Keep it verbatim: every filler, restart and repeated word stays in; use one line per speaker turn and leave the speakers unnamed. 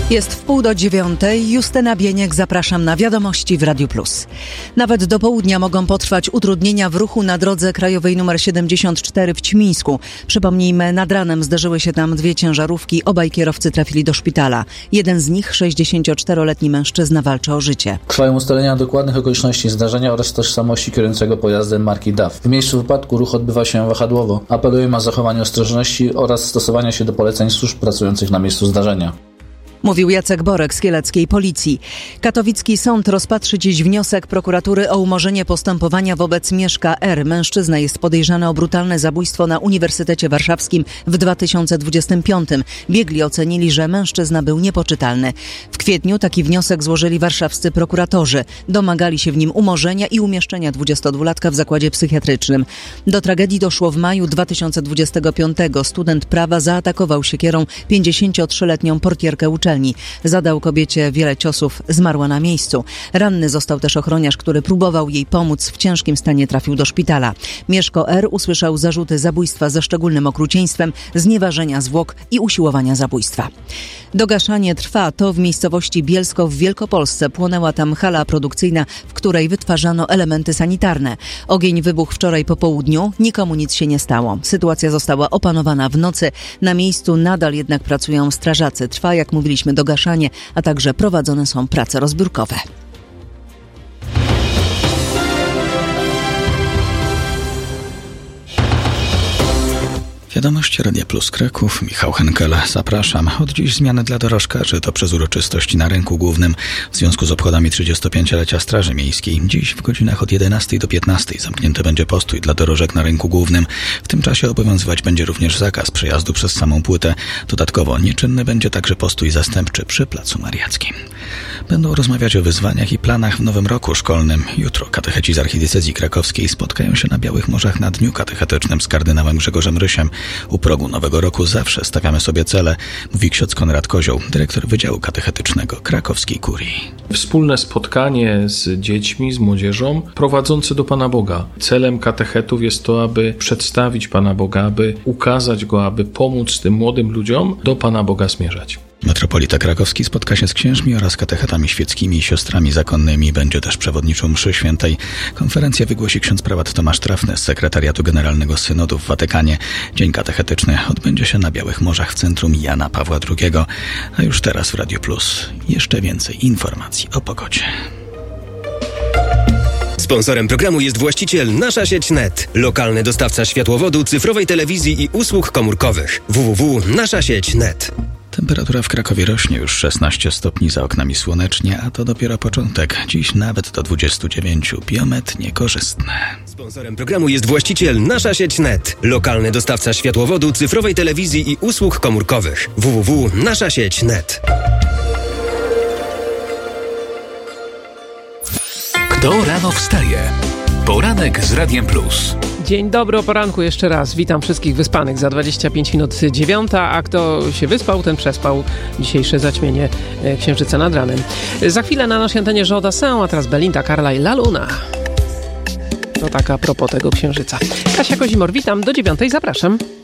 Jest w pół do dziewiątej. Justyna Bieniek, zapraszam na Wiadomości w Radiu Plus. Nawet do południa mogą potrwać utrudnienia w ruchu na drodze krajowej nr siedemdziesiąt cztery w Ćmińsku. Przypomnijmy, nad ranem zderzyły się tam dwie ciężarówki. Obaj kierowcy trafili do szpitala. Jeden z nich, sześćdziesięcioczteroletni mężczyzna, walczy o życie.
Trwają ustalenia dokładnych okoliczności zdarzenia oraz tożsamości kierującego pojazdem marki D A F. W miejscu wypadku ruch odbywa się wahadłowo. Apelujemy o zachowanie ostrożności oraz stosowania się do poleceń służb pracujących na miejscu zdarzenia.
Mówił Jacek Borek z kieleckiej policji. Katowicki sąd rozpatrzy dziś wniosek prokuratury o umorzenie postępowania wobec Mieszka R. Mężczyzna jest podejrzany o brutalne zabójstwo na Uniwersytecie Warszawskim w dwa tysiące dwudziestym piątym. Biegli ocenili, że mężczyzna był niepoczytalny. W kwietniu taki wniosek złożyli warszawscy prokuratorzy. Domagali się w nim umorzenia i umieszczenia dwudziestodwulatka w zakładzie psychiatrycznym. Do tragedii doszło w maju dwa tysiące dwudziestego piątego. Student prawa zaatakował siekierą pięćdziesięciotrzyletnią portierkę uczelni. Zadał kobiecie wiele ciosów, zmarła na miejscu. Ranny został też ochroniarz, który próbował jej pomóc. W ciężkim stanie trafił do szpitala. Mieszko R. usłyszał zarzuty zabójstwa ze szczególnym okrucieństwem, znieważenia zwłok i usiłowania zabójstwa. Dogaszanie trwa. To w miejscowości Bielsko w Wielkopolsce. Płonęła tam hala produkcyjna, w której wytwarzano elementy sanitarne. Ogień wybuchł wczoraj po południu. Nikomu nic się nie stało. Sytuacja została opanowana w nocy. Na miejscu nadal jednak pracują strażacy. Trwa, jak mówiliśmy, dogaszanie, a także prowadzone są prace rozbiórkowe.
Wiadomości Radia Plus Kraków, Michał Henkel, zapraszam. Od dziś zmiany dla dorożkarzy, to przez uroczystości na rynku głównym w związku z obchodami trzydziestopięciolecia Straży Miejskiej. Dziś w godzinach od jedenastej do piętnastej zamknięty będzie postój dla dorożek na rynku głównym. W tym czasie obowiązywać będzie również zakaz przejazdu przez samą płytę. Dodatkowo nieczynny będzie także postój zastępczy przy Placu Mariackim. Będą rozmawiać o wyzwaniach i planach w nowym roku szkolnym. Jutro katecheci z archidiecezji krakowskiej spotkają się na Białych Morzach na Dniu Katechetycznym z kardynałem Grzegorzem Rysiem. U progu nowego roku zawsze stawiamy sobie cele, mówi ksiądz Konrad Kozioł, dyrektor Wydziału Katechetycznego Krakowskiej Kurii.
Wspólne spotkanie z dziećmi, z młodzieżą prowadzące do Pana Boga. Celem katechetów jest to, aby przedstawić Pana Boga, aby ukazać Go, aby pomóc tym młodym ludziom do Pana Boga zmierzać.
Metropolita Krakowski spotka się z księżmi oraz katechetami świeckimi i siostrami zakonnymi. Będzie też przewodniczą mszy świętej. Konferencję wygłosi ksiądz prałat Tomasz Trafny z Sekretariatu Generalnego Synodu w Watykanie. Dzień katechetyczny odbędzie się na Białych Morzach w centrum Jana Pawła drugiego. A już teraz w Radiu Plus jeszcze więcej informacji o pogodzie.
Sponsorem programu jest właściciel Nasza Sieć Net, lokalny dostawca światłowodu, cyfrowej telewizji i usług komórkowych. w w w kropka nasza sieć kropka net.
Temperatura w Krakowie rośnie, już szesnaście stopni, za oknami słonecznie, a to dopiero początek. Dziś nawet do dwudziestu dziewięciu. Biometr niekorzystny.
Sponsorem programu jest właściciel Nasza Sieć Net, lokalny dostawca światłowodu, cyfrowej telewizji i usług komórkowych. w w w kropka nasza sieć kropka net.
Kto rano wstaje? Poranek z Radiem Plus.
Dzień dobry, o poranku jeszcze raz. Witam wszystkich wyspanych. Za dwadzieścia pięć minut dziewiąta, a kto się wyspał, ten przespał dzisiejsze zaćmienie księżyca nad ranem. Za chwilę na naszej antenie Joe Dassin, a teraz Belinda Carla i La Luna. To tak a propos tego księżyca. Kasia Kozimor, witam. Do dziewiątej zapraszam.